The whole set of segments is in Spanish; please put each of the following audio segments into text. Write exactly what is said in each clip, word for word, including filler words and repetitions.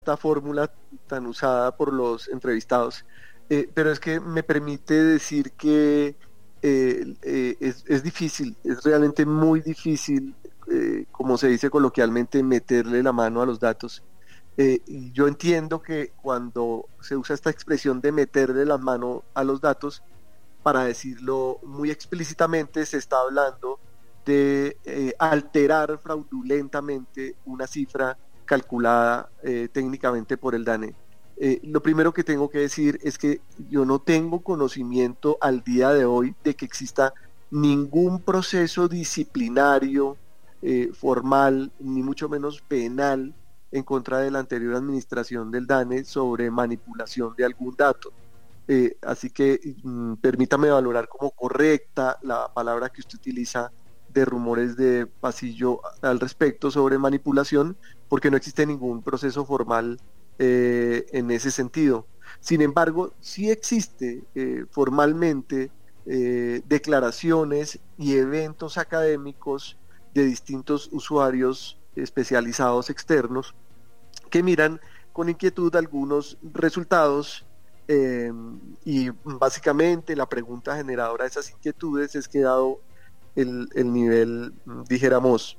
esta fórmula tan usada por los entrevistados, eh, pero es que me permite decir que eh, eh, es, es difícil, es realmente muy difícil, eh, como se dice coloquialmente, meterle la mano a los datos. Eh, y yo entiendo que cuando se usa esta expresión de meterle la mano a los datos, para decirlo muy explícitamente, se está hablando de eh, alterar fraudulentamente una cifra calculada eh, técnicamente por el DANE. Eh, lo primero que tengo que decir es que yo no tengo conocimiento al día de hoy de que exista ningún proceso disciplinario eh, formal, ni mucho menos penal, en contra de la anterior administración del DANE sobre manipulación de algún dato. Eh, así que mm, permítame valorar como correcta la palabra que usted utiliza de rumores de pasillo al respecto sobre manipulación, porque no existe ningún proceso formal eh, en ese sentido. Sin embargo, sí existe eh, formalmente eh, declaraciones y eventos académicos de distintos usuarios especializados externos que miran con inquietud algunos resultados. Eh, y básicamente la pregunta generadora de esas inquietudes es que dado el, el nivel, dijéramos,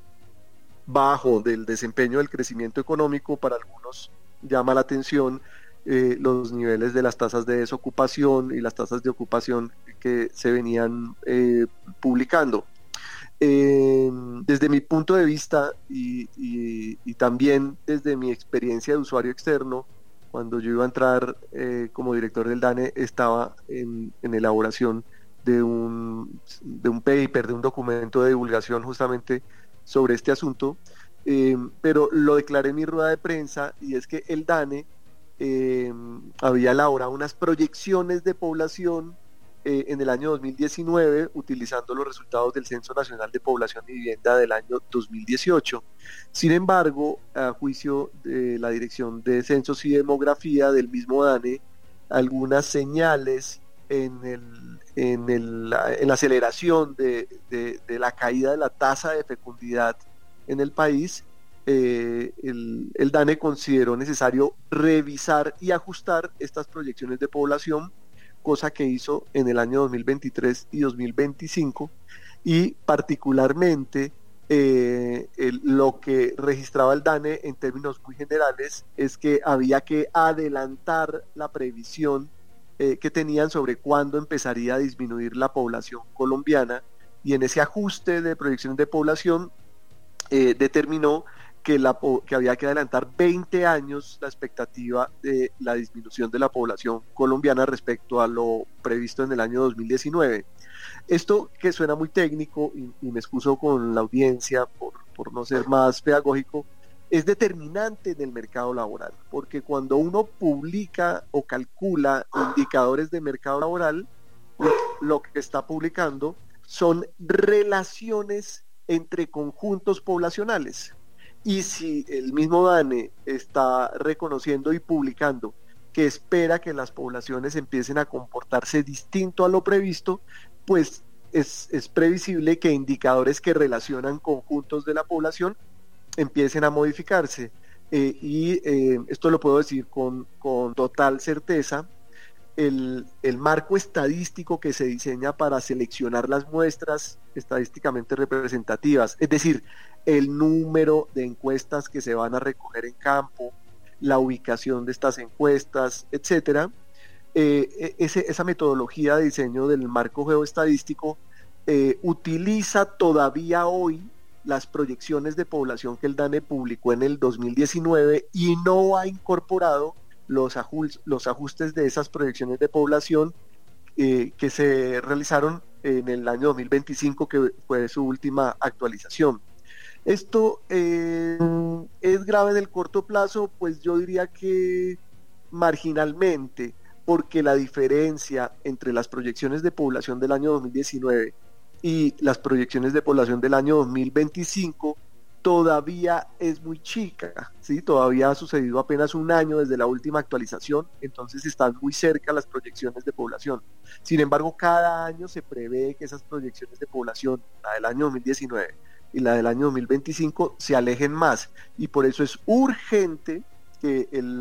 bajo del desempeño del crecimiento económico, para algunos llama la atención eh, los niveles de las tasas de desocupación y las tasas de ocupación que se venían eh, publicando. Eh, desde mi punto de vista y, y, y también desde mi experiencia de usuario externo, cuando yo iba a entrar eh, como director del DANE, estaba en, en elaboración de un, de un paper, de un documento de divulgación justamente sobre este asunto, eh, pero lo declaré en mi rueda de prensa, y es que el DANE eh, había elaborado unas proyecciones de población eh, en el año dos mil diecinueve, utilizando los resultados del Censo Nacional de Población y Vivienda del año dos mil dieciocho. Sin embargo, a juicio de la Dirección de Censos y Demografía del mismo DANE, algunas señales en, el, en, el, en la aceleración de, de, de la caída de la tasa de fecundidad en el país, eh, el, el DANE consideró necesario revisar y ajustar estas proyecciones de población, cosa que hizo en el año dos mil veintitrés y dos mil veinticinco, y particularmente eh, el, lo que registraba el DANE en términos muy generales es que había que adelantar la previsión eh, que tenían sobre cuándo empezaría a disminuir la población colombiana, y en ese ajuste de proyecciones de población eh, determinó que, la, que había que adelantar veinte años la expectativa de la disminución de la población colombiana respecto a lo previsto en el año dos mil diecinueve. Esto, que suena muy técnico, y, y me excuso con la audiencia por, por no ser más pedagógico, es determinante en el mercado laboral, porque cuando uno publica o calcula indicadores de mercado laboral, lo, lo que está publicando son relaciones entre conjuntos poblacionales. Y si el mismo DANE está reconociendo y publicando que espera que las poblaciones empiecen a comportarse distinto a lo previsto, pues es, es previsible que indicadores que relacionan conjuntos de la población empiecen a modificarse. Eh, y eh, esto lo puedo decir con, con total certeza. El, el marco estadístico que se diseña para seleccionar las muestras estadísticamente representativas, es decir, el número de encuestas que se van a recoger en campo, la ubicación de estas encuestas, etcétera, eh, ese, esa metodología de diseño del marco geoestadístico eh, utiliza todavía hoy las proyecciones de población que el DANE publicó en el dos mil diecinueve y no ha incorporado los, ajust, los ajustes de esas proyecciones de población eh, que se realizaron en el año dos mil veinticinco, que fue su última actualización. Esto eh, es grave en el corto plazo, pues yo diría que marginalmente, porque la diferencia entre las proyecciones de población del año dos mil diecinueve y las proyecciones de población del año dos mil veinticinco todavía es muy chica, ¿sí? Todavía ha sucedido apenas un año desde la última actualización, entonces están muy cerca las proyecciones de población. Sin embargo, cada año se prevé que esas proyecciones de población, la del año dos mil diecinueve y la del año dos mil veinticinco, se alejen más, y por eso es urgente que el